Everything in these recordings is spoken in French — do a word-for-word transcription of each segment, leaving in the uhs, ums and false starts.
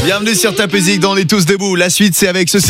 Bienvenue sur Top Music dans On est tous debout. La suite, c'est avec ceci.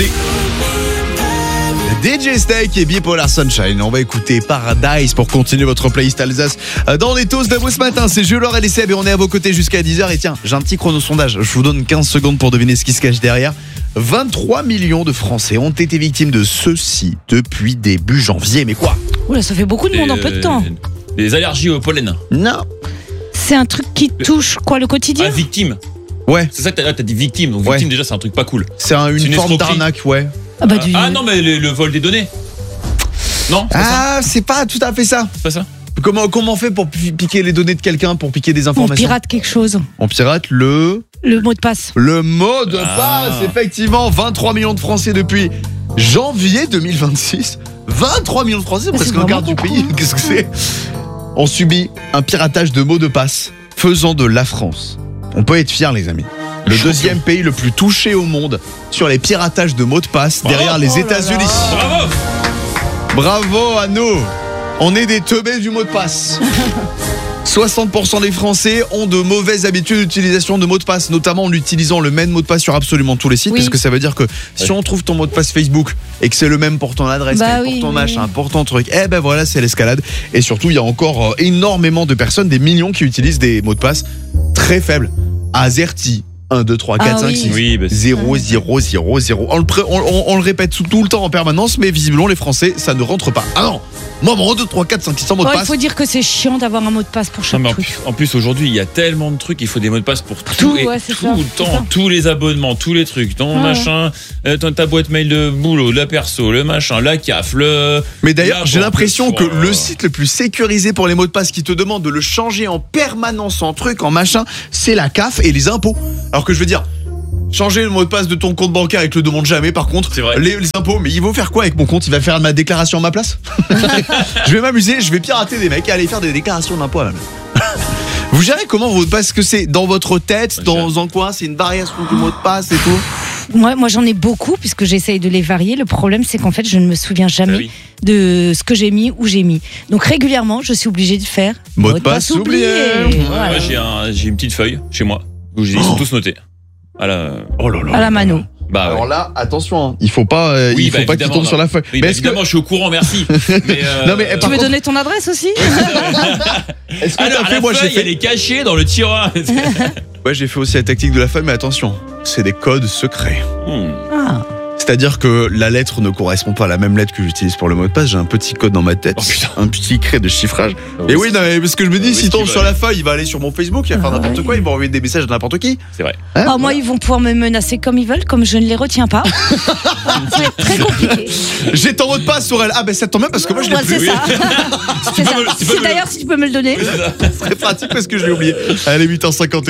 D J Snake et Bipolar Sunshine. On va écouter Paradise pour continuer votre playlist Alsace. Dans On est tous debout ce matin, c'est Jules, Laure et les Seb et on est à vos côtés jusqu'à dix heures. Et tiens, j'ai un petit chrono sondage. Je vous donne quinze secondes pour deviner ce qui se cache derrière. vingt-trois millions de Français ont été victimes de ceci depuis début janvier. Mais quoi? Oula, ça fait beaucoup de monde Et, en peu de temps. Des allergies au pollen. Non. C'est un truc qui touche quoi, le quotidien? Ah, victime. Ouais. C'est ça que t'as, là, t'as dit victime. Donc Ouais. victime, déjà, c'est un truc pas cool. C'est un- une, C'est une forme escroquerie. d'arnaque, ouais. Ah bah du... Ah non, mais le, le vol des données. Non, c'est pas ça. Ah, c'est pas tout à fait ça. C'est pas ça. Comment, comment on fait pour pi- piquer les données de quelqu'un, pour piquer des On informations? pirate quelque chose. On pirate le... Le mot de passe. Le mot de Ah. passe, effectivement. vingt-trois millions de Français depuis janvier deux mille vingt-six. vingt-trois millions de Français, C'est presque un quart vraiment du pays. beaucoup, hein. Qu'est-ce que c'est? On subit un piratage de mots de passe faisant de la France. On peut être fiers, les amis. Le Champion. deuxième pays le plus touché au monde sur les piratages de mots de passe Bravo. derrière les Oh là États-Unis. là. Bravo. Bravo à nous. On est des teubés du mot de passe. soixante pour cent des Français ont de mauvaises habitudes d'utilisation de mots de passe, notamment en utilisant le même mot de passe sur absolument tous les sites, Oui. parce que ça veut dire que si on trouve ton mot de passe Facebook et que c'est le même pour ton adresse, Bah mail, oui, pour ton oui, machin, oui. pour ton truc, eh ben voilà, c'est l'escalade. Et surtout, il y a encore euh, énormément de personnes, des millions qui utilisent des mots de passe très faibles. AZERTY, un, deux, trois, quatre, Ah cinq, oui. six. Oui, bah, c'est- zéro, zéro, zéro, zéro. On le, pré- on, on- on le répète tout, tout le temps en permanence, mais visiblement, les Français, ça ne rentre pas. Ah non! Moi, un, deux, trois, quatre, cinq, six cents mots de Oh, il passe. faut dire que c'est chiant d'avoir un mot de passe pour Non, chaque mais en, truc. plus, en plus, aujourd'hui, il y a tellement de trucs, il faut des mots de passe pour tout, Tout, et ouais, c'est tout ça, le c'est temps, ça. tous les abonnements, tous les trucs, ton Ouais. machin, euh, ton- ta boîte mail de boulot, la perso, le machin, la C A F, le. Mais d'ailleurs, Là, j'ai bon, l'impression que oh là le là. site le plus sécurisé pour les mots de passe qui te demande de le changer en permanence en truc, en machin, c'est la C A F et les impôts. Alors que je veux dire, changer le mot de passe de ton compte bancaire, il te le demande jamais. Par contre, C'est vrai. les, les impôts, mais il va faire quoi avec mon compte? Il va faire ma déclaration à ma place? Je vais m'amuser, je vais pirater des mecs et aller faire des déclarations d'impôts à ma place. Vous gérez comment vos mots de passe? Est-ce que c'est dans votre tête, Ouais, dans un coin, c'est une variation du mot de passe et tout? Moi, moi j'en ai beaucoup puisque j'essaye de les varier. Le problème, c'est qu'en fait, je ne me souviens jamais Ah oui. de ce que j'ai mis, où j'ai mis. Donc régulièrement, je suis obligée de faire Mot de passe oublié. Voilà. Moi, j'ai, un, j'ai une petite feuille chez moi où ils sont tous notés. À la, Oh là là. À la mano. bah, Alors ouais. là, attention, hein, il faut pas, euh, Oui, il faut bah, pas qu'il évidemment, tombe non. sur la feuille. Oui, Mais bah, est-ce que- évidemment, je suis au courant, merci. Mais, euh, Non, mais, Tu par veux contre- donner ton adresse aussi? est-ce que Alors, t'as fait, la moi j'ai feuille, fait, elle est cachée dans le tiroir. ouais, j'ai fait aussi la tactique de la feuille, mais attention, c'est des codes secrets. Hmm. Ah. C'est-à-dire que la lettre ne correspond pas à la même lettre que j'utilise pour le mot de passe. J'ai un petit code dans ma tête, Oh, putain. un petit cret de chiffrage. Et oui, non, mais parce que je me dis, Oui, s'il ce tombe qui sur va. la feuille, il va aller sur mon Facebook, il va faire Ah n'importe ouais. quoi, il va envoyer des messages à n'importe qui. C'est vrai. Hein, Ah, moi, ils vont pouvoir me menacer comme ils veulent, comme je ne les retiens pas. Ça va être très compliqué. J'ai ton mot de passe, Aurel. Ah ben ça tombe bien parce que moi je l'ai Moi, c'est plus. ça. C'est peux ça. me le- tu peux Si me le- d'ailleurs, si tu peux me le donner. Oui, c'est ça. C'est très pratique parce que je l'ai oublié. Allez, huit heures cinquante.